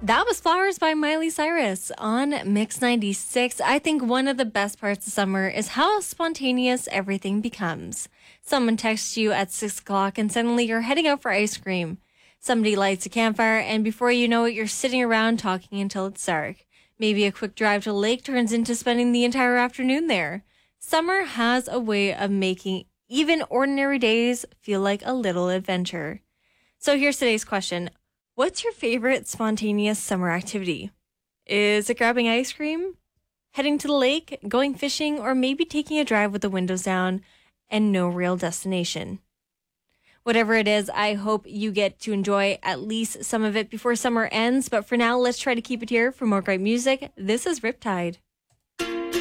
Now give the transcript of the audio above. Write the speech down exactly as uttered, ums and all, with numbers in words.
That was Flowers by Miley Cyrus on Mix ninety-six. I think one of the best parts of summer is how spontaneous everything becomes. Someone texts you at six o'clock and suddenly you're heading out for ice cream. Somebody lights a campfire and before you know it, you're sitting around talking until it's dark. Maybe a quick drive to the lake turns into spending the entire afternoon there. Summer has a way of making even ordinary days feel like a little adventure. So here's today's question. What's your favorite spontaneous summer activity? Is it grabbing ice cream, heading to the lake, going fishing, or maybe taking a drive with the windows down and no real destination? Whatever it is, I hope you get to enjoy at least some of it before summer ends. But for now, let's try to keep it here. For more great music, this is Riptide.